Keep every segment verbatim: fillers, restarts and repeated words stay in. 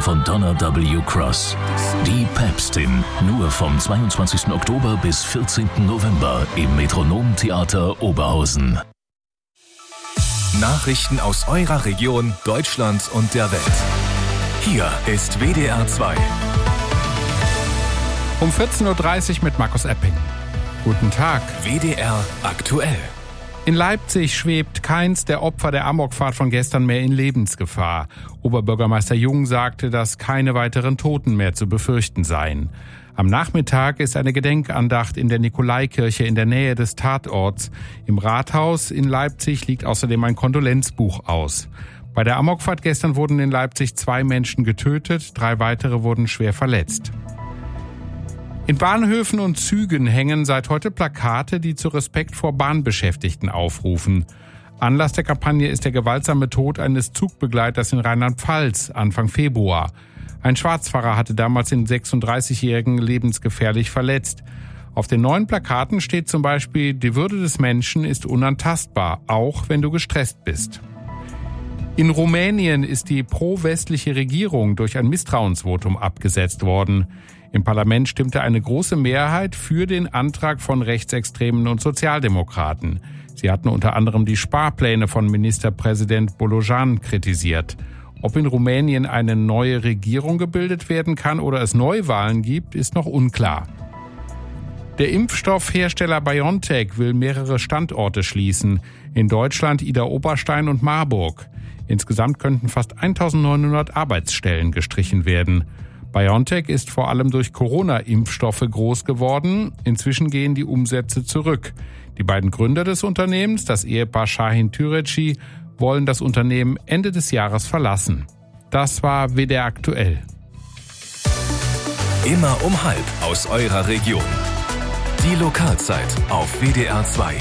von Donna W. Cross. Die Päpstin, nur vom zweiundzwanzigsten Oktober bis vierzehnten November im Metronom-Theater Oberhausen. Nachrichten aus eurer Region, Deutschland und der Welt. Hier ist W D R zwei. Um vierzehn Uhr dreißig mit Markus Epping. Guten Tag. W D R aktuell. In Leipzig schwebt keins der Opfer der Amokfahrt von gestern mehr in Lebensgefahr. Oberbürgermeister Jung sagte, dass keine weiteren Toten mehr zu befürchten seien. Am Nachmittag ist eine Gedenkandacht in der Nikolaikirche in der Nähe des Tatorts. Im Rathaus in Leipzig liegt außerdem ein Kondolenzbuch aus. Bei der Amokfahrt gestern wurden in Leipzig zwei Menschen getötet, drei weitere wurden schwer verletzt. In Bahnhöfen und Zügen hängen seit heute Plakate, die zu Respekt vor Bahnbeschäftigten aufrufen. Anlass der Kampagne ist der gewaltsame Tod eines Zugbegleiters in Rheinland-Pfalz Anfang Februar. Ein Schwarzfahrer hatte damals den sechsunddreißigjährigen lebensgefährlich verletzt. Auf den neuen Plakaten steht zum Beispiel: Die Würde des Menschen ist unantastbar, auch wenn du gestresst bist. In Rumänien ist die pro-westliche Regierung durch ein Misstrauensvotum abgesetzt worden. Im Parlament stimmte eine große Mehrheit für den Antrag von Rechtsextremen und Sozialdemokraten. Sie hatten unter anderem die Sparpläne von Ministerpräsident Bolojan kritisiert. Ob in Rumänien eine neue Regierung gebildet werden kann oder es Neuwahlen gibt, ist noch unklar. Der Impfstoffhersteller BioNTech will mehrere Standorte schließen. In Deutschland Idar-Oberstein und Marburg. Insgesamt könnten fast eintausendneunhundert Arbeitsstellen gestrichen werden. BioNTech ist vor allem durch Corona-Impfstoffe groß geworden. Inzwischen gehen die Umsätze zurück. Die beiden Gründer des Unternehmens, das Ehepaar Şahin Türeci, wollen das Unternehmen Ende des Jahres verlassen. Das war W D R aktuell. Immer um halb aus eurer Region. Die Lokalzeit auf W D R zwei.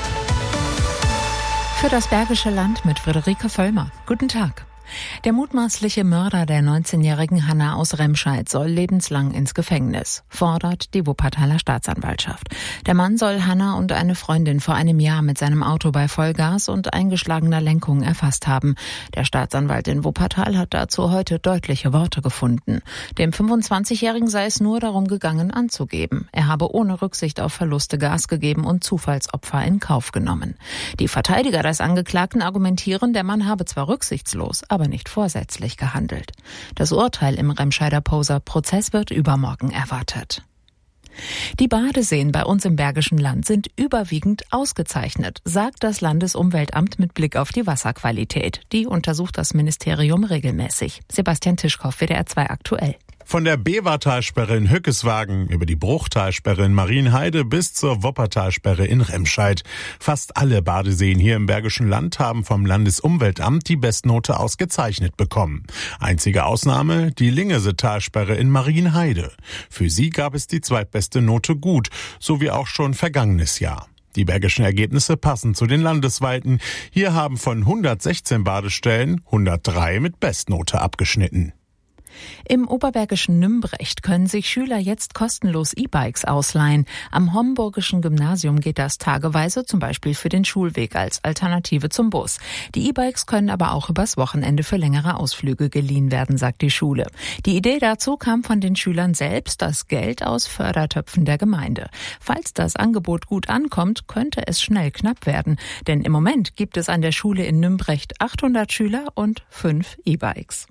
Für das Bergische Land mit Friederike Völlmer. Guten Tag. Der mutmaßliche Mörder der neunzehnjährigen Hanna aus Remscheid soll lebenslang ins Gefängnis, fordert die Wuppertaler Staatsanwaltschaft. Der Mann soll Hanna und eine Freundin vor einem Jahr mit seinem Auto bei Vollgas und eingeschlagener Lenkung erfasst haben. Der Staatsanwalt in Wuppertal hat dazu heute deutliche Worte gefunden. Dem fünfundzwanzigjährigen sei es nur darum gegangen, anzugeben. Er habe ohne Rücksicht auf Verluste Gas gegeben und Zufallsopfer in Kauf genommen. Die Verteidiger des Angeklagten argumentieren, der Mann habe zwar rücksichtslos, aber nicht vorsätzlich gehandelt. Das Urteil im Remscheider Poser-Prozess wird übermorgen erwartet. Die Badeseen bei uns im Bergischen Land sind überwiegend ausgezeichnet, sagt das Landesumweltamt mit Blick auf die Wasserqualität. Die untersucht das Ministerium regelmäßig. Sebastian Tischkow, W D R zwei aktuell. Von der Bevertalsperre in Hückeswagen über die Bruchtalsperre in Marienheide bis zur Wuppertalsperre in Remscheid. Fast alle Badeseen hier im Bergischen Land haben vom Landesumweltamt die Bestnote ausgezeichnet bekommen. Einzige Ausnahme die Lingesetalsperre in Marienheide. Für sie gab es die zweitbeste Note gut, so wie auch schon vergangenes Jahr. Die bergischen Ergebnisse passen zu den landesweiten. Hier haben von hundertsechzehn Badestellen hundertdrei mit Bestnote abgeschnitten. Im oberbergischen Nümbrecht können sich Schüler jetzt kostenlos E-Bikes ausleihen. Am Homburgischen Gymnasium geht das tageweise, zum Beispiel für den Schulweg als Alternative zum Bus. Die E-Bikes können aber auch übers Wochenende für längere Ausflüge geliehen werden, sagt die Schule. Die Idee dazu kam von den Schülern selbst, das Geld aus Fördertöpfen der Gemeinde. Falls das Angebot gut ankommt, könnte es schnell knapp werden. Denn im Moment gibt es an der Schule in Nümbrecht achthundert Schüler und fünf E-Bikes.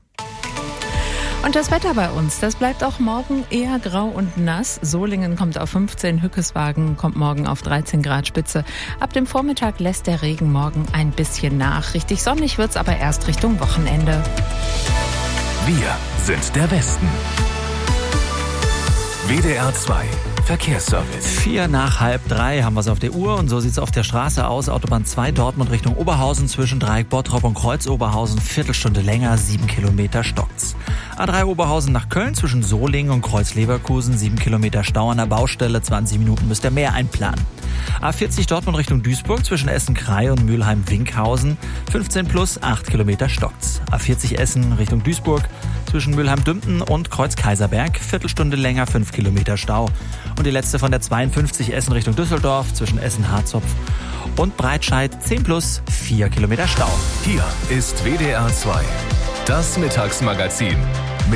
Und das Wetter bei uns, das bleibt auch morgen eher grau und nass. Solingen kommt auf fünfzehn, Hückeswagen kommt morgen auf dreizehn Grad Spitze. Ab dem Vormittag lässt der Regen morgen ein bisschen nach. Richtig sonnig wird's aber erst Richtung Wochenende. Wir sind der Westen. W D R zwei Verkehrsservice. Vier nach halb drei haben wir es auf der Uhr und so sieht es auf der Straße aus. Autobahn zwei Dortmund Richtung Oberhausen zwischen Dreieck Bottrop und Kreuz Oberhausen. Viertelstunde länger, sieben Kilometer stockt's. A drei Oberhausen nach Köln zwischen Solingen und Kreuz Leverkusen. Sieben Kilometer Stau an der Baustelle, zwanzig Minuten müsst ihr mehr einplanen. A vierzig Dortmund Richtung Duisburg zwischen Essen-Krei und Mülheim-Winkhausen. fünfzehn plus, acht Kilometer stockt's. A vierzig Essen Richtung Duisburg zwischen Mülheim-Dümpten und Kreuz-Kaiserberg. Viertelstunde länger, fünf Kilometer Stau. Und die letzte von der zweiundfünfzig Essen Richtung Düsseldorf zwischen Essen-Harzopf und Breitscheid. zehn plus, vier Kilometer Stau. Hier ist W D R zwei. Das Mittagsmagazin